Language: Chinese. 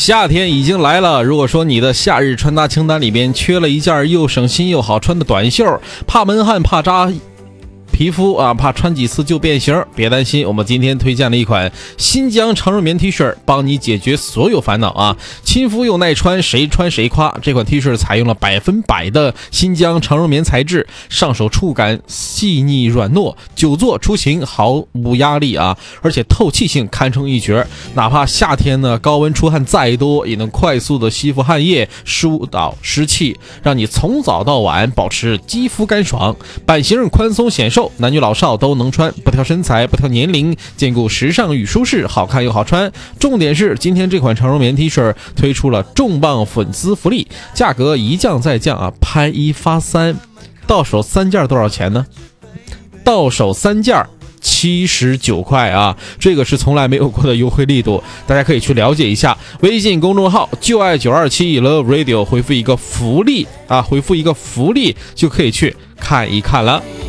夏天已经来了，如果说你的夏日穿搭清单里边缺了一件又省心又好穿的短袖，怕闷汗怕扎皮肤啊，怕穿几次就变形，别担心，我们今天推荐了一款新疆长绒棉 T 恤，帮你解决所有烦恼啊！亲肤又耐穿，谁穿谁夸。这款 T 恤采用了100%的新疆长绒棉材质，上手触感细腻软糯，久坐出行毫无压力啊！而且透气性堪称一绝，哪怕夏天呢高温出汗再多，也能快速的吸附汗液，疏导湿气，让你从早到晚保持肌肤干爽。版型宽松显瘦，男女老少都能穿，不挑身材不挑年龄，兼顾时尚与舒适，好看又好穿。重点是今天这款长绒棉 T 恤推出了重磅粉丝福利，价格一降再降啊，拍1发3，到手3件多少钱呢？到手3件79块啊，这个是从来没有过的优惠力度，大家可以去了解一下。微信公众号就爱927 Love Radio， 回复一个福利啊，回复一个福利就可以去看一看了。